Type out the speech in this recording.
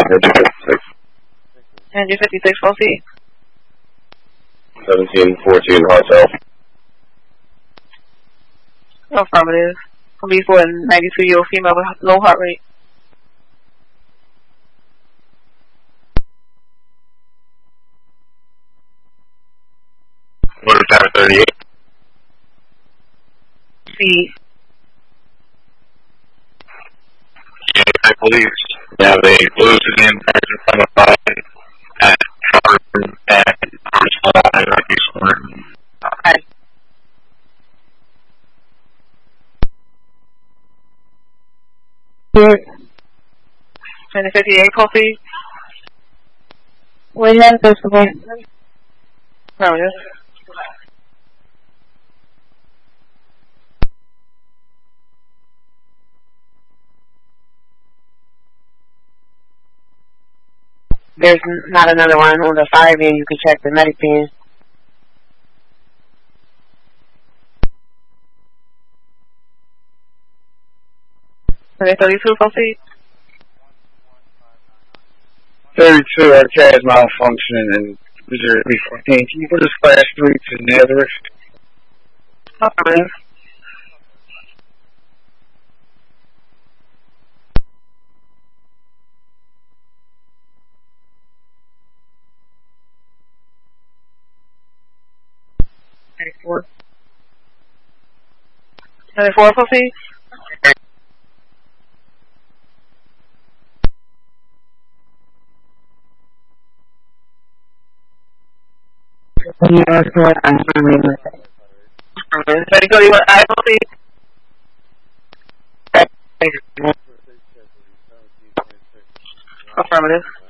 Engine 56, proceed. 1714 Hotel. Affirmative. B4 and 92-year-old female with low heart rate. What is that, 38? Speed. Yeah, police. Yeah, they closed it in from a fire at Charter at Northeast Corner. Okay. Here. 2058, proceed. Wait, that's this way. Affirmative. There's not another one on the fire van. You can check the medic van. Okay, 32, proceed. 32, our CAD is malfunctioning in Missouri 314. Can you put this class 3 to Nazareth? Affirmative. Thirty-four. 34, proceed. Yeah, that's what I'm familiar with. Affirmative. 32, you want I, proceed. Affirmative.